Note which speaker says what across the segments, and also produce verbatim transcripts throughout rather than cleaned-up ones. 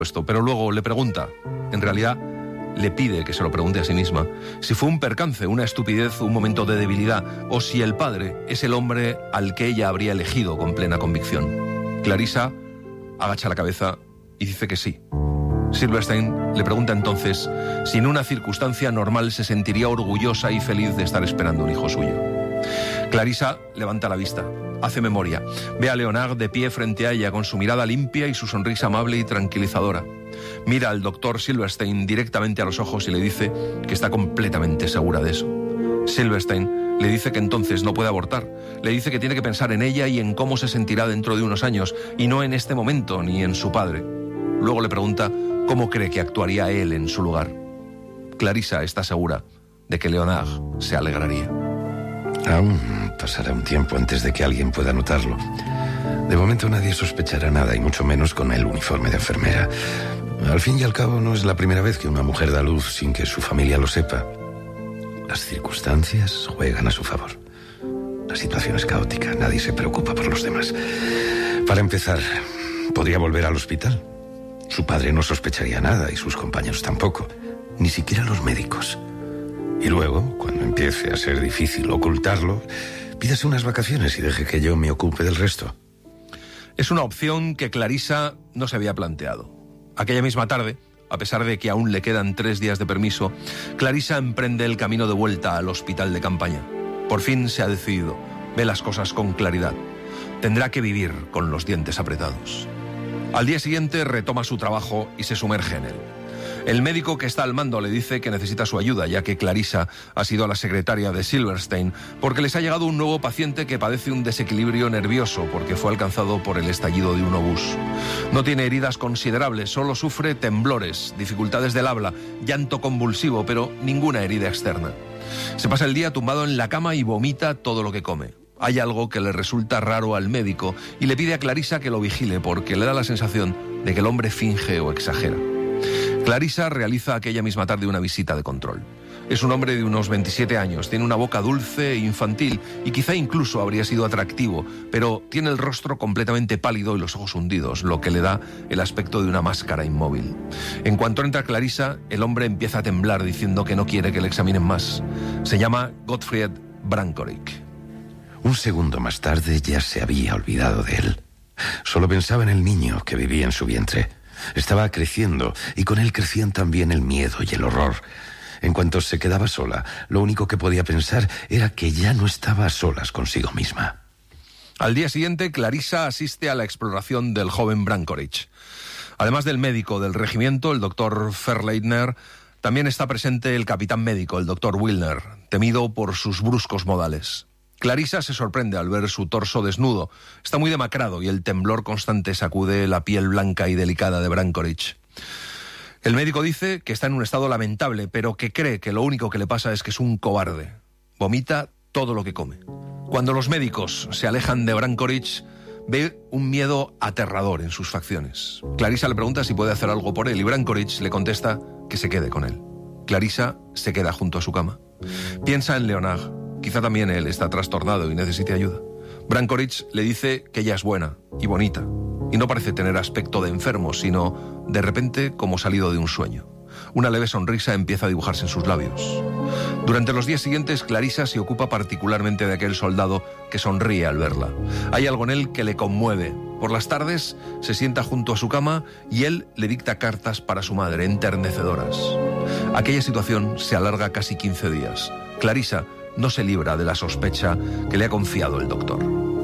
Speaker 1: esto, pero luego le pregunta, en realidad le pide que se lo pregunte a sí misma, si fue un percance, una estupidez, un momento de debilidad, o si el padre es el hombre al que ella habría elegido con plena convicción. Clarissa agacha la cabeza y dice que sí. Silverstein le pregunta entonces si en una circunstancia normal se sentiría orgullosa y feliz de estar esperando un hijo suyo. Clarissa levanta la vista, hace memoria, ve a Leonard de pie frente a ella con su mirada limpia y su sonrisa amable y tranquilizadora. Mira al doctor Silverstein directamente a los ojos y le dice que está completamente segura de eso. Silverstein le dice que entonces no puede abortar, le dice que tiene que pensar en ella y en cómo se sentirá dentro de unos años, y no en este momento ni en su padre. Luego le pregunta cómo cree que actuaría él en su lugar. Clarissa está segura de que Leonard se alegraría.
Speaker 2: Aún pasará un tiempo antes de que alguien pueda notarlo. De momento nadie sospechará nada, y mucho menos con el uniforme de enfermera. Al fin y al cabo no es la primera vez que una mujer da luz sin que su familia lo sepa. Las circunstancias juegan a su favor. La situación es caótica, nadie se preocupa por los demás. Para empezar, podría volver al hospital. Su padre no sospecharía nada y sus compañeros tampoco, ni siquiera los médicos. Y luego, cuando empiece a ser difícil ocultarlo, pídase unas vacaciones y deje que yo me ocupe del resto.
Speaker 1: Es una opción que Clarissa no se había planteado. Aquella misma tarde, a pesar de que aún le quedan tres días de permiso, Clarissa emprende el camino de vuelta al hospital de campaña. Por fin se ha decidido, ve las cosas con claridad. Tendrá que vivir con los dientes apretados. Al día siguiente retoma su trabajo y se sumerge en él. El médico que está al mando le dice que necesita su ayuda, ya que Clarissa ha sido la secretaria de Silverstein, porque les ha llegado un nuevo paciente que padece un desequilibrio nervioso porque fue alcanzado por el estallido de un obús. No tiene heridas considerables, solo sufre temblores, dificultades del habla, llanto convulsivo, pero ninguna herida externa. Se pasa el día tumbado en la cama y vomita todo lo que come. Hay algo que le resulta raro al médico y le pide a Clarissa que lo vigile porque le da la sensación de que el hombre finge o exagera. Clarissa realiza aquella misma tarde una visita de control. Es un hombre de unos veintisiete años, tiene una boca dulce e infantil y quizá incluso habría sido atractivo, pero tiene el rostro completamente pálido y los ojos hundidos, lo que le da el aspecto de una máscara inmóvil. En cuanto entra Clarissa, el hombre empieza a temblar diciendo que no quiere que le examinen más. Se llama Gottfried Brankovic.
Speaker 2: Un segundo más tarde ya se había olvidado de él. Solo pensaba en el niño que vivía en su vientre. Estaba creciendo y con él crecían también el miedo y el horror. En cuanto se quedaba sola, lo único que podía pensar era que ya no estaba a solas consigo misma.
Speaker 1: Al día siguiente, Clarissa asiste a la exploración del joven Brankovic. Además del médico del regimiento, el doctor Ferleitner, también está presente el capitán médico, el doctor Wilner, temido por sus bruscos modales. Clarissa se sorprende al ver su torso desnudo. Está muy demacrado y el temblor constante sacude la piel blanca y delicada de Brankovic. El médico dice que está en un estado lamentable, pero que cree que lo único que le pasa es que es un cobarde. Vomita todo lo que come. Cuando los médicos se alejan de Brankovic, ve un miedo aterrador en sus facciones. Clarissa le pregunta si puede hacer algo por él y Brankovic le contesta que se quede con él. Clarissa se queda junto a su cama. Piensa en Leonard. Quizá también él está trastornado y necesite ayuda. Brankovic le dice que ella es buena y bonita, y no parece tener aspecto de enfermo, sino de repente como salido de un sueño. Una leve sonrisa empieza a dibujarse en sus labios. Durante los días siguientes, Clarissa se ocupa particularmente de aquel soldado que sonríe al verla. Hay algo en él que le conmueve. Por las tardes se sienta junto a su cama y él le dicta cartas para su madre, enternecedoras. Aquella situación se alarga casi quince días. Clarissa no se libra de la sospecha que le ha confiado el doctor.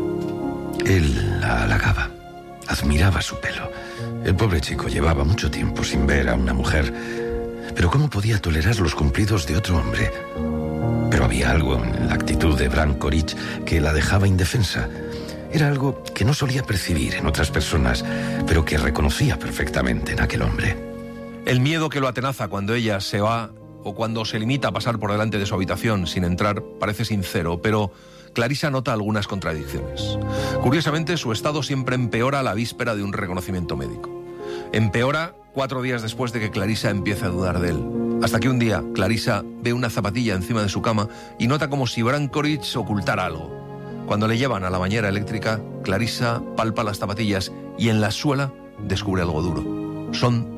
Speaker 2: Él la halagaba, admiraba su pelo. El pobre chico llevaba mucho tiempo sin ver a una mujer, pero ¿cómo podía tolerar los cumplidos de otro hombre? Pero había algo en la actitud de Brankovic que la dejaba indefensa. Era algo que no solía percibir en otras personas, pero que reconocía perfectamente en aquel hombre.
Speaker 1: El miedo que lo atenaza cuando ella se va o cuando se limita a pasar por delante de su habitación sin entrar parece sincero, pero Clarissa nota algunas contradicciones. Curiosamente, su estado siempre empeora a la víspera de un reconocimiento médico. Empeora cuatro días después de que Clarissa empiece a dudar de él. Hasta que un día Clarissa ve una zapatilla encima de su cama y nota como si Brankovic ocultara algo. Cuando le llevan a la bañera eléctrica, Clarissa palpa las zapatillas y en la suela descubre algo duro. son